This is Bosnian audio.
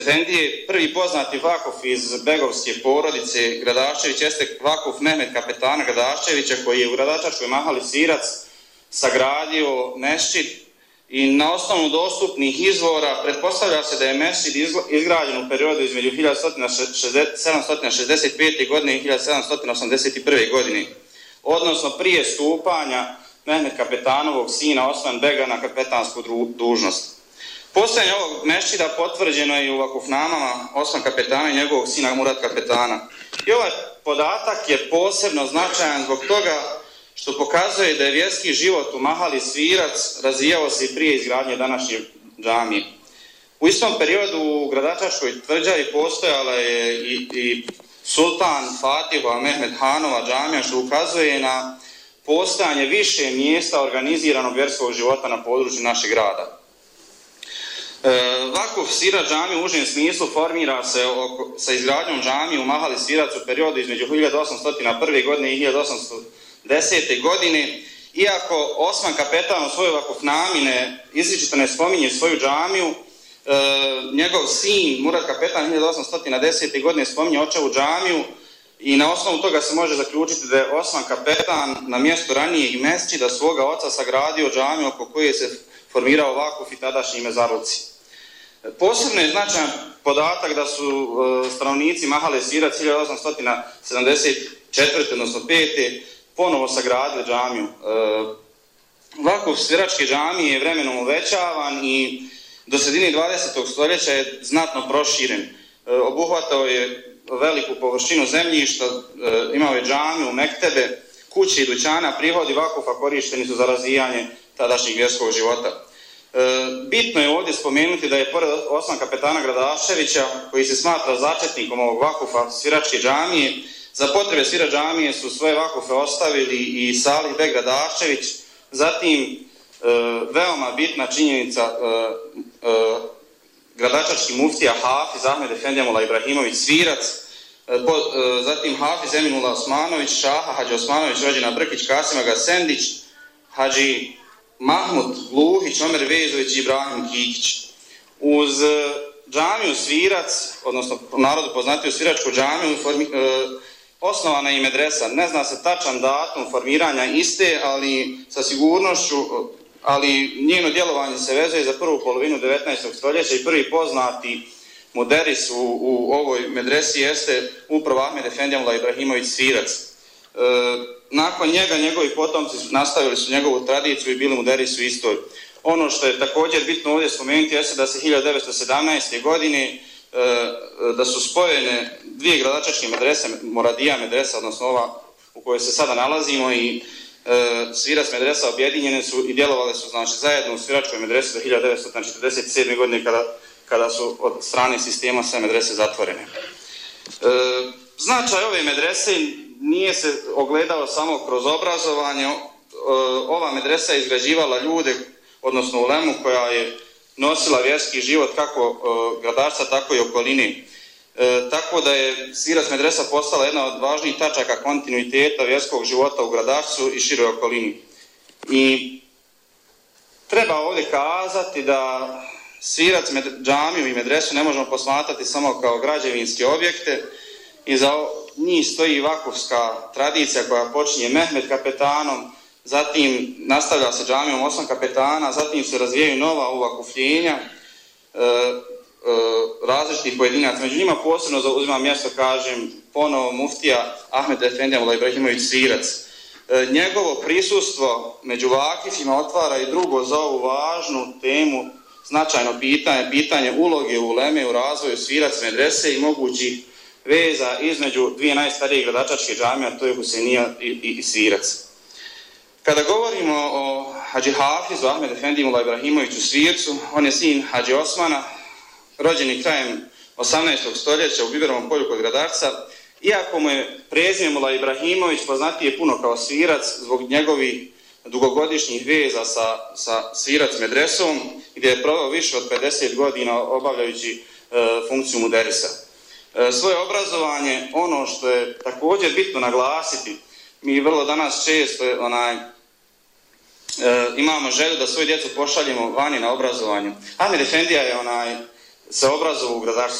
Efendije, prvi poznati vakuf iz begovske porodice Gradaščević jeste vakuf Mehmed Kapetana Gradaščevića, koji je u Gradačačkoj mahali Svirac sagradio mešćid i na osnovu dostupnih izvora pretpostavlja se da je mešćid izgrađen u periodu između 1765. godine i 1781. godine, odnosno prije stupanja Mehmed Kapetanovog sina Osman Bega na kapetansku dužnost. Postojanje ovog mešćida potvrđeno je i u vakufnamama Osman Kapetana i njegovog sina Murat Kapetana. I ovaj podatak je posebno značajan zbog toga što pokazuje da je vjerski život u mahali Svirac razvijao se i prije izgradnje današnje džamije. U istom periodu u Gradačačkoj tvrđavi postojala je i sultan Fatihova Mehmed Hanova džamija, što ukazuje na postojanje više mjesta organiziranog vjerskog života na području našeg grada. Vakuf Svirac džamije u užem smislu formira se sa izgradnjom džamije u mahali Svirac u periodu između 1801. godine i 1810. godine. Iako Osman Kapetan u svojoj vakufnami izričito ne spominje svoju džamiju, njegov sin Murat Kapetan 1810. godine spominje očevu džamiju i na osnovu toga se može zaključiti da je Osman Kapetan na mjestu ranijeg mesčida svoga oca sagradio džamiju oko koje se formirao vakuf i tadašnji mezarluci. Posebno je značajan podatak da su stanovnici mahale Svirac 1874. odnosno 5. ponovo sagradili džamiju. Vakuf Sviračke džamije je vremenom uvećavan i do sredine 20. stoljeća je znatno proširen. Obuhvatao je veliku površinu zemljišta, imao je džamiju, mektebe, kuće i dućana, prihodi vakufa korišteni su za razvijanje tadašnjeg vjerskog života. Bitno je ovdje spomenuti da je pored Osman Kapetana Gradaščevića, koji se smatra začetnikom ovog vakufa Sviračke džamije, za potrebe Svirač džamije su svoje vakufe ostavili i Salih Beg Gradaščević, zatim veoma bitna činjenica gradačački muftija Hafiz Ahmed Efendija Ibrahimović Svirac, zatim Hafiz Eminullah Osmanović, Šaha Hadži Osmanović, rođena Brkić, Kasim Aga Sendić, Hadži Mahmud Luhić, Omer Vezović i Ibrahim Kikić. Uz džamiju Svirac, odnosno narodu poznatiju Sviračku džamiju, osnovana je i medresa. Ne zna se tačan datum formiranja iste, ali sa sigurnošću, ali njeno djelovanje se vezuje za prvu polovinu 19. stoljeća i prvi poznati muderis u ovoj medresi jeste upravo Ahmed Efendija Ibrahimović Svirac. Nakon njega njegovi potomci nastavili su njegovu tradiciju i bili muderisi u istoriji. Ono što je također bitno ovdje spomenuti jeste da se 1917. godine da su spojene dvije gradačačke medrese, Moradija medresa, odnosno ova u kojoj se sada nalazimo, i Svirac medresa objedinjene su i djelovale su znači zajedno u Sviračkoj medresi do 1947. godine kada su od strane sistema sve medrese zatvorene. Značaj ove medrese nije se ogledao samo kroz obrazovanje. Ova medresa je izgrađivala ljude, odnosno ulemu koja je nosila vjerski život kako Gradačca, tako i okoline. Tako da je Svirac medresa postala jedna od važnijih tačaka kontinuiteta vjerskog života u Gradačcu i široj okolini. I treba ovdje kazati da Svirac džamiju i medresu ne možemo posmatrati samo kao građevinske objekte. Iza njih stoji vakufska tradicija koja počinje Mehmed Kapetanom, zatim nastavlja se džamijom Osman Kapetana, zatim se razvijaju nova uvakufljenja različitih pojedinaca. Među njima posebno zauzima mjesto, kažem, ponovo muftija Ahmed Efendija Ibrahimović Svirac. Njegovo prisustvo među vakifima otvara i drugo za ovu važnu temu značajno pitanje uloge uleme u razvoju Svirac medrese i mogućih veza između dvije najstarije gradačačke džamije, a to je Husejnija i Svirac. Kada govorimo o Hadži Hafizu Ahmed Efendiju Ibrahimoviću Svircu, on je sin Hadži Osmana, rođeni krajem 18. stoljeća u Biberovom polju kod Gradačca. Iako mu je prezime Mula Ibrahimović poznatiji puno kao Svirac zbog njegovih dugogodišnjih veza sa Svirac medresom, gdje je proveo više od 50 godina obavljajući funkciju muderisa. Svoje obrazovanje, ono što je također bitno naglasiti, mi vrlo danas često imamo želju da svoju djecu pošaljemo vani na obrazovanju. Ahmed Efendija je se obrazovao u gradarstvu